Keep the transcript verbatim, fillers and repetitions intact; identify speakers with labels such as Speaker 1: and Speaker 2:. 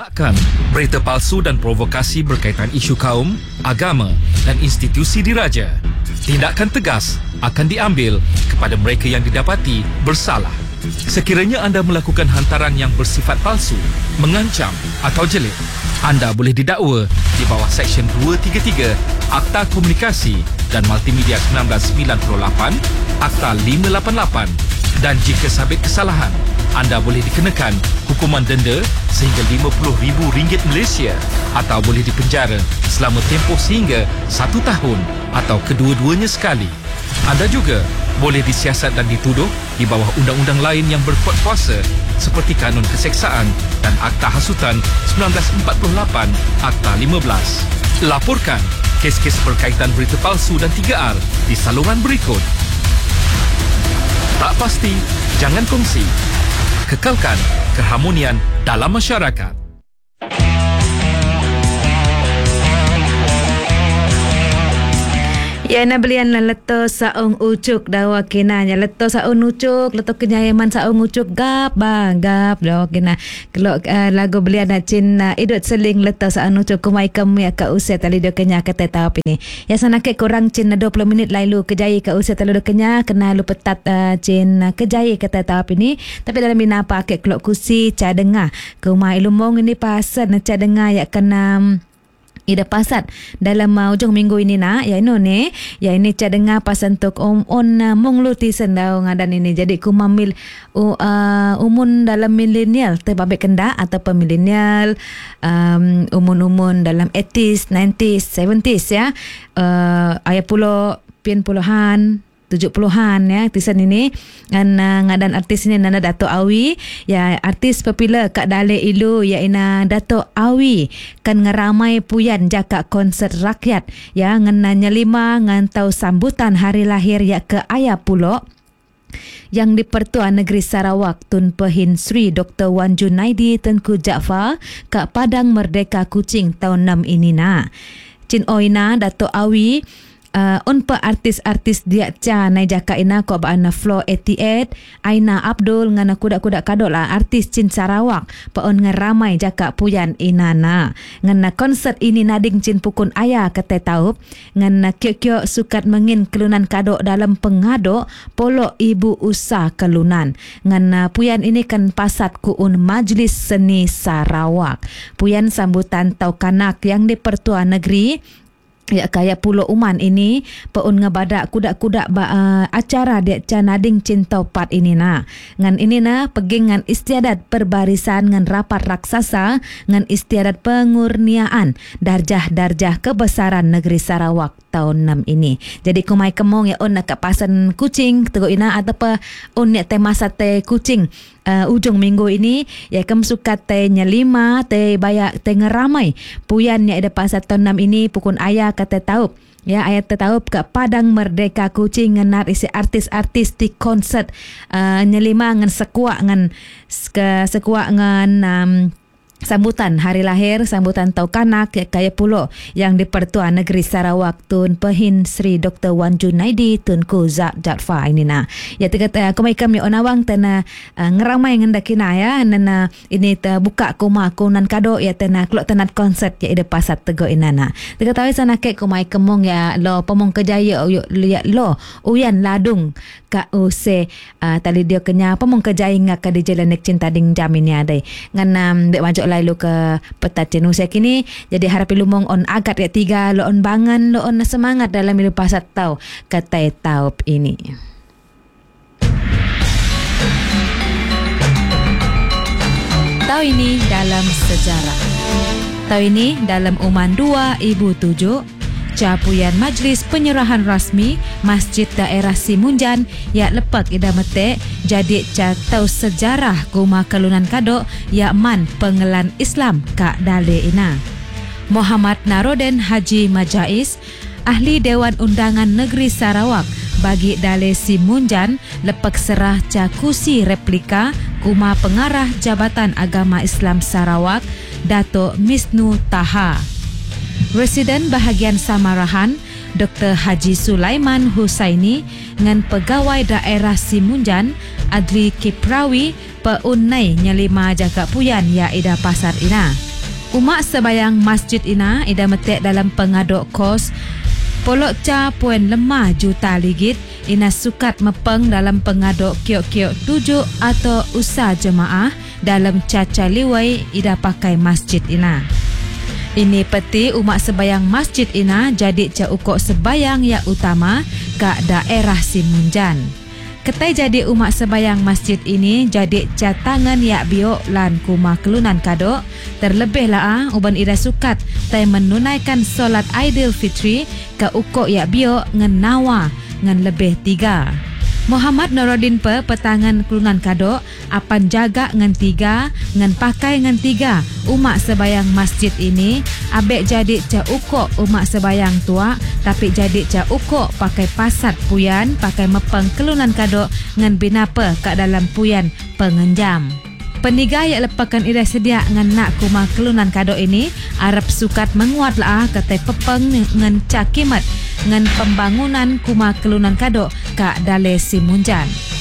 Speaker 1: Tidakkan berita palsu dan provokasi berkaitan isu kaum, agama dan institusi diraja. Tindakan tegas akan diambil kepada mereka yang didapati bersalah. Sekiranya anda melakukan hantaran yang bersifat palsu, mengancam atau jelik, anda boleh didakwa di bawah Seksyen dua tiga tiga Akta Komunikasi dan Multimedia seribu sembilan ratus sembilan puluh lapan, Akta lima lapan lapan, dan jika sabit kesalahan, anda boleh dikenakan hukuman denda sehingga lima puluh ribu ringgit Malaysia atau boleh dipenjara selama tempoh sehingga satu tahun atau kedua-duanya sekali. Anda juga boleh disiasat dan dituduh di bawah undang-undang lain yang berkuat kuasa seperti Kanun Keseksaan dan Akta Hasutan seribu sembilan ratus empat puluh lapan, Akta lima belas. Laporkan kes-kes berkaitan berita palsu dan tiga R di saluran berikut. Tak pasti, jangan kongsi. Kekalkan keharmonian dalam masyarakat.
Speaker 2: Ya, na belian la leto saung ucuk dawa kena nya leto saung ucuk leto kenyayaman saung ucuk gap bang gap dawa kena kalau uh, lagu belian na cin uh, idut seling leto saung ucuk kumai kamu ya ka usia tali do kenya kata tahap ini ya sana ke kurang cin dua puluh minit lalu kejai ka usia tali do kenya kena lu petat uh, cin uh, kejai kata tahap ini tapi dalam mina apa ke kelok kusi ca dengar kumai lumong ini pasan ca dengar ya kena um, ida pasat dalam uh, ujung minggu ini nak ya ino ne ya ini ca dengar pasan tok om on uh, mongluti sendau ngadan ini jadi ku mamil uh, uh, umun dalam milenial terbabek kendak atau milenial um, umun-umun dalam eighties, nineties, seventies ya uh, ayah pulo pian puluhan tujuh puluhan ya artisan ini dan uh, ngadan artis ini nana Dato' Awi ya artis popular kat Dale Ilu ya ina Dato' Awi kan ngeramai puyan jaka konsert rakyat ya ngenanya lima ngantau sambutan hari lahir ya ke ayah pulo yang di Pertuan Negeri Sarawak Tun Pehin Sri Doktor Wan Junaidi Tengku Jaafar kat Padang Merdeka Kuching tahun enam ini na Cin Oina Dato' Awi Uh, on pa artis-artis dia ca nai jaka ina ko ba ana Floor eighty-eight Aina Abdul ngana kuda-kuda kadol lah artis Cin Sarawak pa on ngaramai jaka puyan inana ngana konsert ini nading cin pukun aya kata taup ngana kyo-kyo sukat mengin kelunan kado dalam pengado polo ibu usa kelunan ngana puyan ini kan pasat ku un Majlis Seni Sarawak puyan sambutan tau kanak yang di Pertuan Negeri ya kaya pulau Uman ini peun ngebadak kuda-kuda ba, uh, acara dia canading cintau pat ini na ngan ini na peging ngan istiadat perbarisan ngan rapat raksasa ngan istiadat pengurniaan darjah-darjah kebesaran negeri Sarawak tahun enam ini jadi kumai kemong ya on nak pasan kucing tego ina atau pa on ya tema sate kucing Uh, ujung minggu ini ya kem suka teh nyelima teh bayak teh ngeramai puyan ya ada pasal tahun enam ini pukun ayah kata taup ya ayat tetaup ke Padang Merdeka Kuching ngenar isi artis-artis di konsert uh, nyelima ngan sekuak ngan ke sekuak ngan um, sambutan hari lahir sambutan tau kanak ya kaya pulo yang di Pertuan Negeri Sarawak Tun Pehin Sri Doktor Wan Junaidi Tunku Jaafar ini na ya tegat uh, kumai kami onawang tena uh, ngeramai ngendakina ya nana ini ta buka kuma kunan kado ya tena kelok tenat konsert ya ide pasat tego inana tegat tahu sana ke kumai kemong ya lo pemong kejaya ya lo uyan ladung ka use uh, tali dia kenya pemong kejaya ngak di jalan nek cinta ding jamin ya dai ngan dek maju lalu ke peta cenusia kini jadi harapi lumong on agat ya tiga lo on bangan lo on semangat dalam hidup pasat tau kata taup ini. Tahu ini dalam sejarah. Tahu ini dalam Uman dua ribu tujuh capuyan Majlis Penyerahan Rasmi Masjid Daerah Simunjan ya lepak ida mete jadi catau sejarah kuma kelunan kado ya man pengelan Islam ka Dale ina. Muhammad Naroden Haji Majais ahli Dewan Undangan Negeri Sarawak bagi Dale Simunjan lepak serah cakusi replika kuma pengarah Jabatan Agama Islam Sarawak Dato' Misnu Taha. Residen bahagian Samarahan Doktor Haji Sulaiman Husaini ngan pegawai daerah Simunjan Adli Kiprawi peunai nyelima jaga puyan ya ida pasar ina. Umak sebayang masjid ina ida metek dalam pengaduk kos polok ca poin lemah juta ligit ina sukat mepeng dalam pengaduk kiok-kiok tujuk atau usaha jemaah dalam caca liwai ida pakai masjid ina. Ini peti umat sebayang masjid ina jadi ca ukok sebayang yang utama ke daerah Simunjan. Ketai jadi umat sebayang masjid ini jadi ca tangan yak biok lan kuma kelunan kadok. Terlebih lah uban ida sukat tai menunaikan solat Aidilfitri ke ukok yak biok ngen nawa ngen lebih tiga. Muhammad Nuruddin pe petangan kelunan kadok apan jaga ngen tiga ngen pakai ngen tiga umat sebayang masjid ini abek jadi ca ukok umat sebayang tua tapi jadi ca ukok pakai pasat puyan pakai mepeng kelunan kadok ngen binapa kat dalam puyan pengenjam. Peniga yang lepakan ida sedia ngan nak kuma kelunan kadok ini Arab sukat menguat lah ketai pepeng ngan cakimat ngan pembangunan kuma kelunan kadok kak Dale Simunjan.